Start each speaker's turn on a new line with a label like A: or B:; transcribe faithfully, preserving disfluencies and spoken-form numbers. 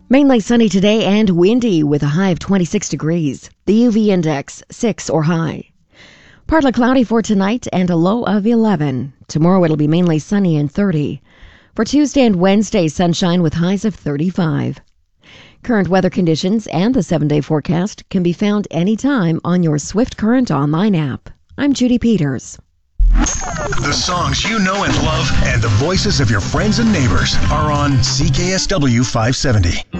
A: Mainly sunny today and windy with a high of twenty-six degrees. The U V index, six or high. Partly cloudy for tonight and a low of eleven. Tomorrow it'll be mainly sunny and thirty. For Tuesday and Wednesday, sunshine with highs of thirty-five. Current weather conditions and the seven-day forecast can be found anytime on your Swift Current online app. I'm Judy Peters.
B: The songs you know and love and the voices of your friends and neighbors are on C K S W five seventy.